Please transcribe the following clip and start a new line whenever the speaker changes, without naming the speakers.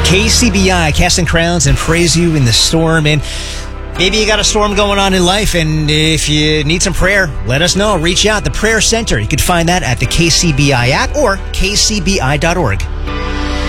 KCBI, casting crowns and praise you in the storm. And maybe you got a storm going on in life, and if you need some prayer, let us know. Reach out. The Prayer Center. You can find that at the KCBI app or kcbi.org.